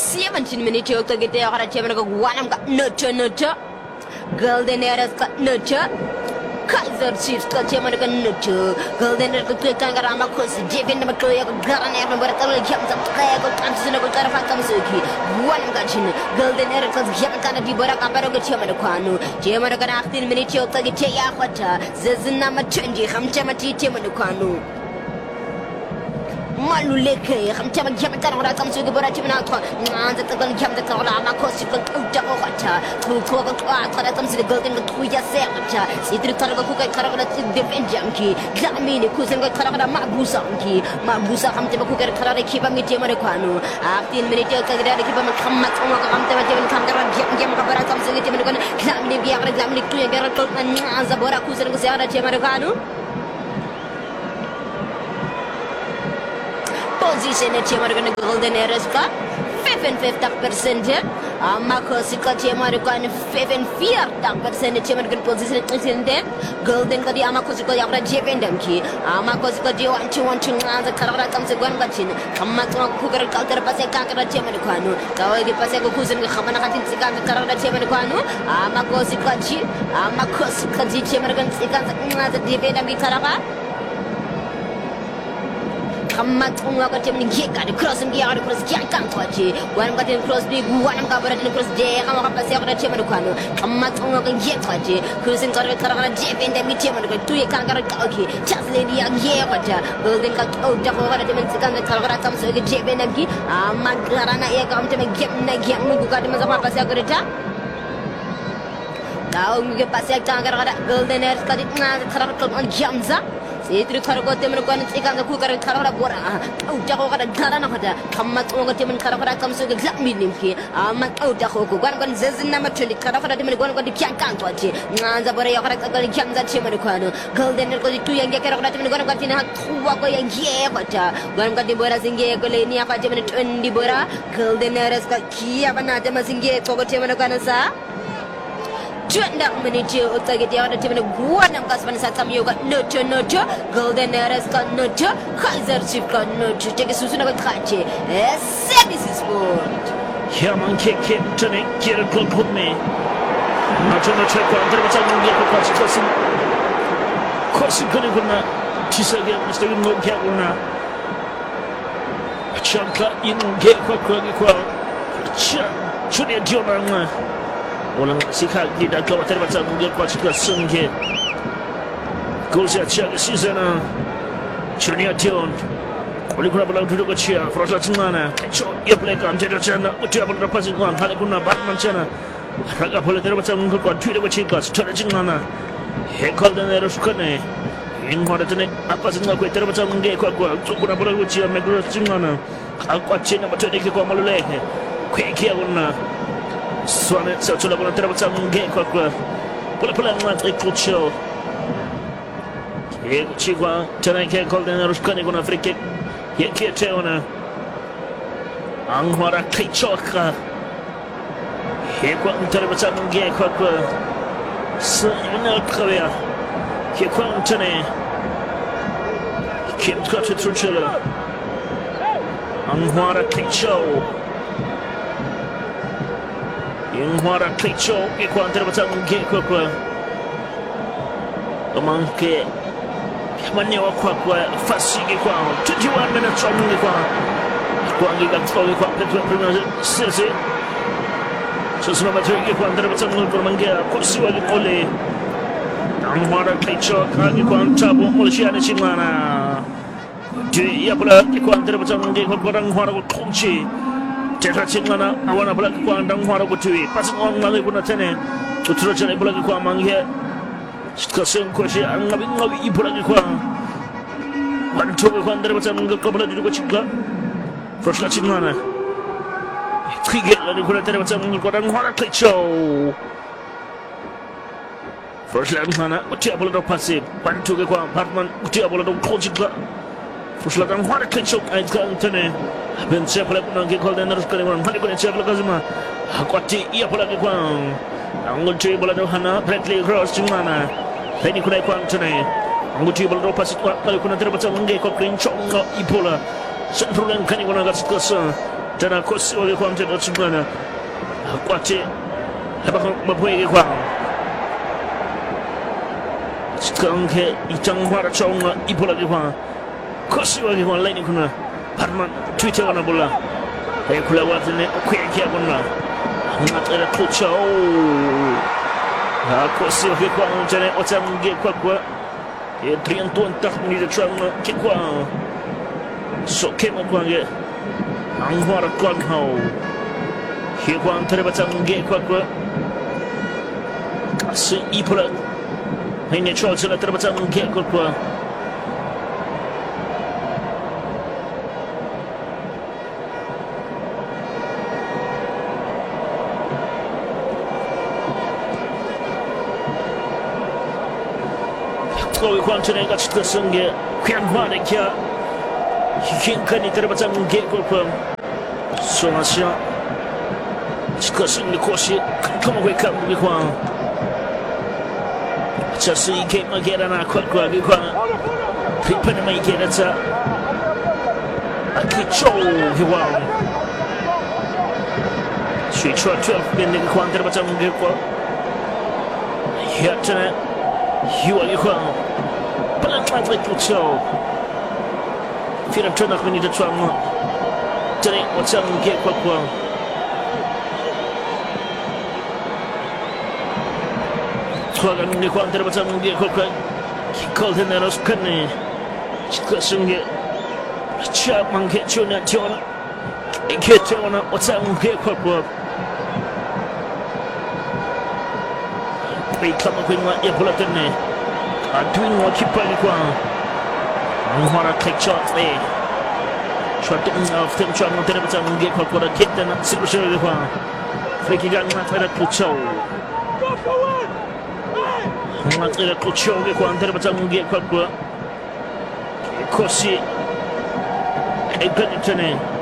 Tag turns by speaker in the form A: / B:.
A: 17 minutes of the guitar, one got nurture, golden eras got nurture. Kaiser Chiefs got American nurture, golden Kangarama Coast, Jevin Macoya, Garner, but all comes up, Thompson of Karafakamsuki, one gachin, golden eras, Yamakana Dibora, Aparago Chamanuano, Jamaican 18 minutes of the guitar, Zazanama Changi, Hamchamati Chamanuano. Maluleke, I'm telling you, I'm going to come to the Boratimana, the Gamma Cost, Utahota, who comes to the Golden Tuya Serta, Sidri Karakuka Karaka Defend Junkie, Gamini, Kusan Karaka Mabusanki, Mabusa, Hamtemakuka Karaki, Mitimano, 18 minutes, Kagara, come back on the Kangara, Gamma comes to the Timon, Gamini, Gamini, Tuya, and Zabora Kusan Zara Timarano. Position at Yamagan Golden Eresca, 5.5%. Makosika Yamagan, 5.4% Yamagan position there. Golden Kadiamakosiko Yamra Jevendamki, Amakosiko, do you want to the Karaka comes to Guanbachin, Kamatma Kukar Kalkar Paseka Chemanuano, Kawadi Paseko Kusan, Hamanatin Sika, Karaka Chemanuano, Amakosikaji, Amakosikaji Chemagan Sika, the Dividami Karaka. The cross and gear across Giacantochi, one got in cross big, one covered in cross day, I'm a passer at Chemanuano, Kamatunga and Yetochi, cruising Karaka Jeff and the Michigan, 2 Kangaraki, just Lady Agata, building cut out the over the Mexican, the Karaka comes to the Jeff and Aki, Magarana Egam to make Gamu got him as a passer. Now we get Pasek Tangara, Golden Air, cut it now, the Karaka on Jamza. Itu kalau kau temen kau nanti kan aku kerja kerja bora, jauh kerja kerja nak ada, kamu tu kau temen kerja kerja kamu suka gelap minim ki, amat jauh kau kan zazin nama curi kerja kerja temen kau di kian tu aje, nganza bora yang kerja kerja kian zat cuma kau, golden kau itu yang kerja kerja temen kau ni hat tua kau yang ye baca, kau di bora singge kau ni apa temen di bora, golden eras kau kia mana temen singge kau temen kau nasa. Janda manager utage dia ada temen gua nam kasban satam yoga nurture golden eras kan nurture Kaiser Chief kan nurture jadi susu nak kaje services sport
B: ya man ke tane kira klub me nurture ko andar baca mungia ko kosi guna tisa ge mesti mo ge guna chanka inu ge ko chune dio na Orang sikap kita kalau terbaca mungkin kuat juga sengke. Gol siapa season Junior Tion. Kalau kita berlalu duduk kecil, frasa cemana. So ia pelakon jadi cina, utia berlalu pasang kuan, hal guna batman cina. Raga boleh terbaca mungkin kuat tidak kecil kuat, cara cemana. Hekal dan erus kene. Yang mana tu apa sih nak kuat terbaca mungkin kuat. So guna berlalu kecil, megru cemana. Aku cina macam ni kuat malu leh. Kuat kia guna. Suara sudah boleh terbaca mungkin kuat. Pola matrik kecil. Chigua, Tanaka Golden Ruskani on a free kick. Yekitona Anghara Kichoka. He got terbaca mungkin kuat. Sana Korea. He got Tane. Kim got it through Chilla. Anghara Kicho. Anghara Kicho. He got terbaca mungkin kuat. Amangke. Manyawa kwa fasigi kwa 21 minutes on kwa ngiga tsoge kwa premier sisi sisi na matiki kwa ndara batsamu kwa mangia kursi wali ole Anghara Kicho kagi kwa ntabu mulishia chimana je ya pula kwa ndara batsamu kwa Anghara kwa tumchi teta chimana awana pula kwa Anghara kwa tuwi pasi kwa ngali kuna tene uturo chane pula kwa mangia Sekarang kuasi ngabi ibu lagi kuang. Bantu kuang dari macam kepala duduk kecil. Frustrasi mana? Tiga lagi kuang dari macam kuang orang kecil. Frustrasi mana? Utia bola dok pasif. Bantu kuang apartmen utia bola dok kecil. Frustrasi orang kecil. Aitkan tene. Ben siapa lagi pun angkat dan harus kena kuang. Hari kuang siapa lagi semua. Kuati ia bola kuang. Anggun cuy bola dok hana. Bradley Cross cuma Penny kunai kuang tene. Anguti bola dok pasif kuang. Kalau kuna terbaca mungkin kau kencang ibola. Sentrulan kani kuna kasih kasa. tena kosi wake kwa mtendo chungana kwate hapa mapwege kwa Skanke itangwara chonga ipola kwa kosi wake kwa laini kuna Parman Twitter wana bola kula watene kwekea kuna ngatera tucha kosi wake kwa mtene otamge kwa 33 minutes chonga kikwa so kema kwange angwara kwanhao hikwa antere batange kwa kasi ipola hine chocha la tere batange kwa Chloe Quantone got to Sunge, Quanwana Kia, Hinkani Terebatan Gate, so much discussing the course, come away, come with one. Just so you came again and I quite grab you. People make it at a good show. You won. She tried 12 minutes, Quantabatan Gate. Here tonight, you are you. Atlantic show. Feel I'm turning off we need to try more. Today, what's up and get what well. Twagan ni kwante ba tamu get what he called in the Roscane. Discussing it. Chapman get you not John. Get on what's up and get what well. We come up with what you pull up in there. Doing what you probably want. I want to take shots there. Try to them trying to get them get what I get them at super sure. Freaky gun not let it put so. Not let it put show get one terrible get what. Cosy. A good turn.